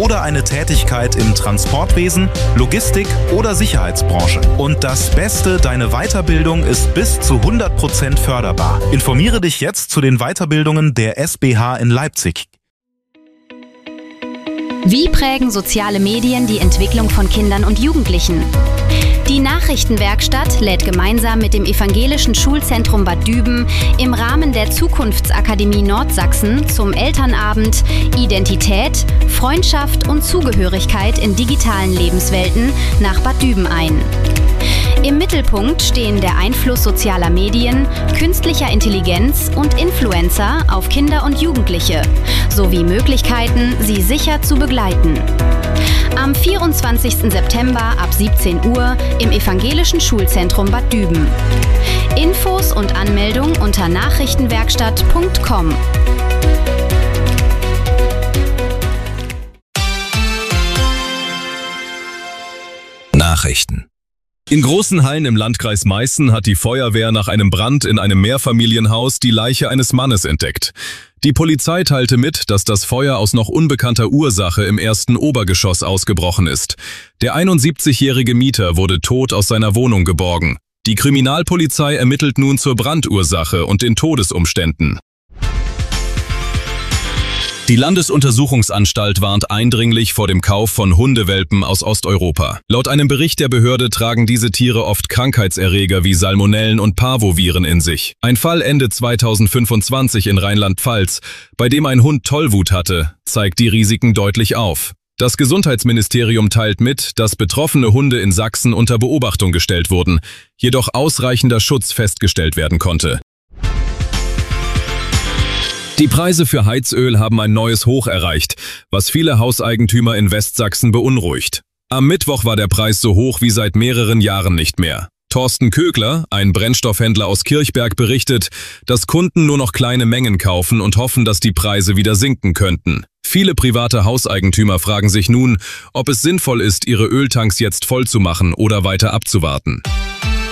oder eine Tätigkeit im Transportwesen, Logistik oder Sicherheitsbranche. Und das Beste, deine Weiterbildung ist bis zu 100% förderbar. Informiere dich jetzt zu den Weiterbildungen der SBH in Leipzig. Wie prägen soziale Medien die Entwicklung von Kindern und Jugendlichen? Die Nachrichtenwerkstatt lädt gemeinsam mit dem Evangelischen Schulzentrum Bad Düben im Rahmen der Zukunftsakademie Nordsachsen zum Elternabend Identität, Freundschaft und Zugehörigkeit in digitalen Lebenswelten nach Bad Düben ein. Im Mittelpunkt stehen der Einfluss sozialer Medien, künstlicher Intelligenz und Influencer auf Kinder und Jugendliche, sowie Möglichkeiten, sie sicher zu begleiten. Am 24. September ab 17 Uhr im Evangelischen Schulzentrum Bad Düben. Infos und Anmeldung unter nachrichtenwerkstatt.com. Nachrichten. In Großenhain im Landkreis Meißen hat die Feuerwehr nach einem Brand in einem Mehrfamilienhaus die Leiche eines Mannes entdeckt. Die Polizei teilte mit, dass das Feuer aus noch unbekannter Ursache im ersten Obergeschoss ausgebrochen ist. Der 71-jährige Mieter wurde tot aus seiner Wohnung geborgen. Die Kriminalpolizei ermittelt nun zur Brandursache und den Todesumständen. Die Landesuntersuchungsanstalt warnt eindringlich vor dem Kauf von Hundewelpen aus Osteuropa. Laut einem Bericht der Behörde tragen diese Tiere oft Krankheitserreger wie Salmonellen und Parvoviren in sich. Ein Fall Ende 2025 in Rheinland-Pfalz, bei dem ein Hund Tollwut hatte, zeigt die Risiken deutlich auf. Das Gesundheitsministerium teilt mit, dass betroffene Hunde in Sachsen unter Beobachtung gestellt wurden, jedoch ausreichender Schutz festgestellt werden konnte. Die Preise für Heizöl haben ein neues Hoch erreicht, was viele Hauseigentümer in Westsachsen beunruhigt. Am Mittwoch war der Preis so hoch wie seit mehreren Jahren nicht mehr. Thorsten Kögler, ein Brennstoffhändler aus Kirchberg, berichtet, dass Kunden nur noch kleine Mengen kaufen und hoffen, dass die Preise wieder sinken könnten. Viele private Hauseigentümer fragen sich nun, ob es sinnvoll ist, ihre Öltanks jetzt voll zu machen oder weiter abzuwarten.